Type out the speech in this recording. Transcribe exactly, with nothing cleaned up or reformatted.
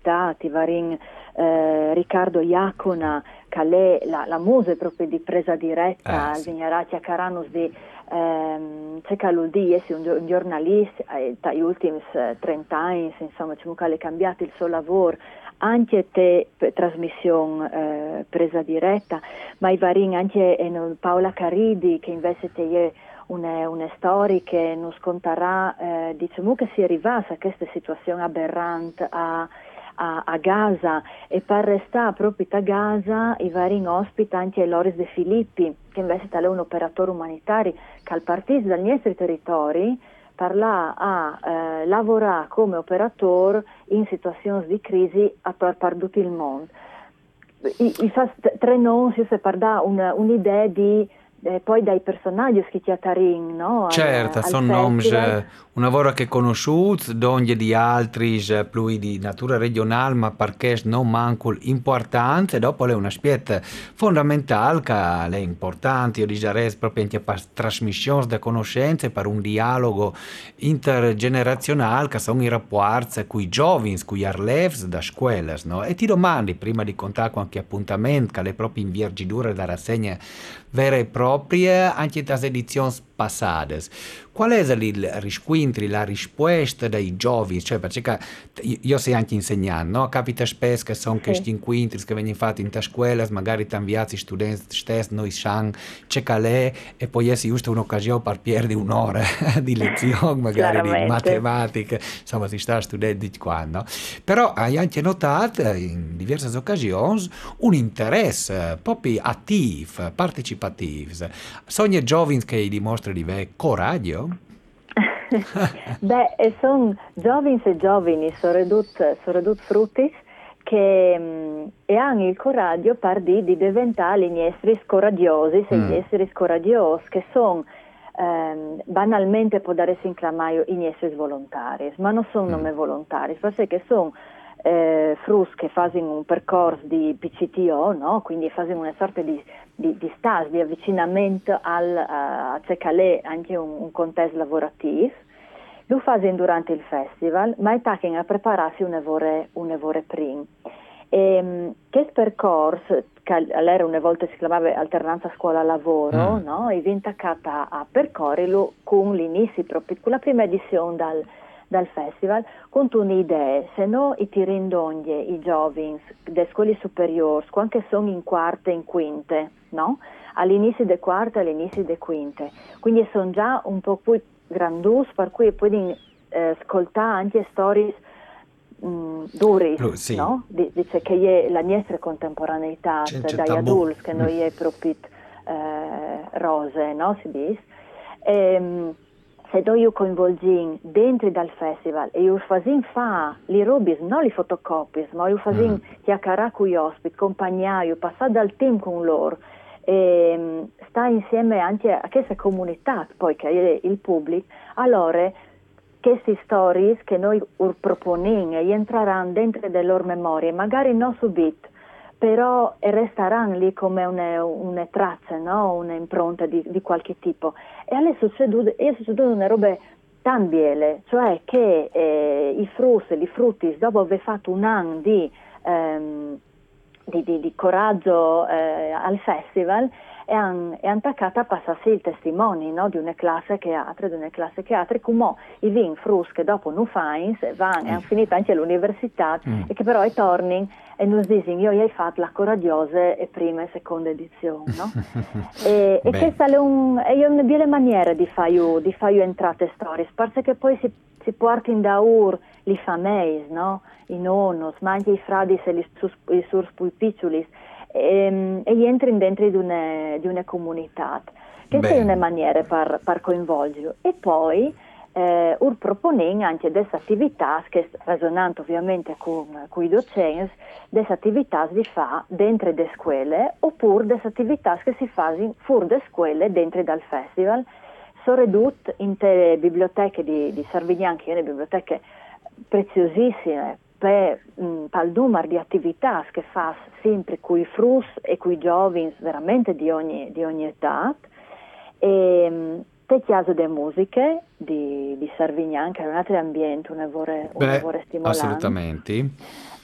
città, ti varin eh, Riccardo Iacona, che è la, la muse proprio di presa diretta, Eh, al sì. Vignerati a Caranus di ehm, c'è Caluldi, è un, gio- un giornalista, eh, dagli ultimi eh, trenta anni, insomma, c'è ha cambiato il suo lavoro, anche te per trasmissione eh, presa diretta, ma i varin anche eh, no, Paola Caridi, che invece te è una, una storia che non scontarà, eh, diciamo che si è arrivata a questa situazione aberrante a, a, a Gaza, e per restare proprio a Gaza i vari ospiti anche Loris De Filippi, che invece è un operatore umanitario che al partito dagli nostri territori parla a eh, lavorare come operatore in situazioni di crisi a per, per tutto il mondo. I, i fa st- tre non si per dare un, un'idea di eh, poi dai personaggi che ti attarin, no? al, Certo, al sono nomi, festival. eh, un lavoro che conosciuto, donde di altri, eh, più di natura regionale, ma perché non manco importante, e dopo è un aspetto fondamentale che è importante, io direi proprio anche per trasmissione di conoscenze, per un dialogo intergenerazionale, che sono i rapporti con i giovani, con gli arlevs da scuole, no? E ti domandi, prima di contare qualche appuntamento, che è proprio in virgidura da rassegna vere e proprie, anche dalle edizioni passate. Qual è il riscontro, la risposta dei giovani? Cioè, perché io sei anche insegnante, no? Capita spesso che sono Sì. questi incontri che vengono fatti in scuole, magari ti inviati studenti stessi, noi sanno c'è calè, e poi è giusto un'occasione per perdere un'ora di lezione, magari di Chiaramente. matematica, insomma si sta studiando di qua, no? Però hai anche notato in diverse occasioni un interesse proprio attivo, partecipativo. Sono giovani che dimostrano di avere coraggio? Beh, sono giovani e giovani, sono ridotti ridut frutti che mh, e hanno il coraggio per di, di diventare gli esseri coraggiosi, se gli Mm, esseri coraggiosi, che sono ehm, banalmente può dare sin chiamaio gli esseri volontari, ma non sono mm. nome volontari, forse che sono eh, frus che fanno un percorso di P C T O, no? Quindi fanno una sorta di di, di stage, di avvicinamento al, a, a c'è calè anche un, un contesto lavorativo. Lo fanno durante il festival, ma è tacchen a prepararsi un evore, un evore prima. E, questo percorso, che all'era una volta si chiamava alternanza scuola-lavoro, Mm. no? E viene attaccata a percorrerlo con l'inizio, proprio con la prima edizione dal, dal festival, con un'idea, se no i tirindoglie, i giovani delle scuole superiori, anche sono in quarte e in quinte, no? All'inizio delle quarte e all'inizio delle quinte, quindi sono già un po' più grandus, per cui poi eh, ascoltare anche storie mh, duris, Lu- Sì, no? D- dice che è la nostra contemporaneità c'è, c'è dagli tabù. adulti, che Mm. noi è proprio eh, rose, no? Si dice. Ehm, se do io coinvolgin dentro dal festival e io fasin fa li robis, non li fotocopis, ma io Mm. fasin chiacchierare con gli ospiti, compagnaio, passare dal team con loro, e sta insieme anche a questa comunità poi che è il pubblico, allora queste storie che noi proponiamo entreranno dentro le loro memorie, magari non subito, però resteranno lì come una, una traccia, no? Un'impronta di, di qualche tipo. E alle succede, è succeduto una roba tan biele, cioè che eh, i frutti, i frutti, dopo aver fatto un anno di, ehm, di, di, di coraggio eh, al festival, e hanno attaccato a passarsi il testimone, no? Di una classe che altre, di una classe che altre, come i vin frus che dopo non fanno, vanno e hanno Ui. finito anche all'università, Mm. e che però tornano e nos dicono io hai fatto la coraggiosa e prima e seconda edizione, no? E, e Beh, questa è, un, è una bella maniera di fare di fare entrate storie, sparse che poi si, si portano da ur li fameis, no? I nonnos, ma anche i fradi e i sus, i surs più piccoli, e, e gli entrano dentro di una, di una comunità. Questa è beh. una maniera per, per coinvolgerlo. E poi eh, ur proponen anche delle attività che, ragionando ovviamente con, con i docenti, delle attività si fa dentro le scuole, oppure delle attività che si fanno fuori dalle scuole dentro dal festival. Sono ridotte in te biblioteche di, di Sarvignano, che sono biblioteche preziosissime per, mh, per il numero di attività che fa sempre con i frus e con i giovani veramente di ogni, di ogni età. E mh, te chiaso de musiche di, di Sarvignan, che è un altro ambiente, un lavoro, un Beh, lavoro stimolante. assolutamente.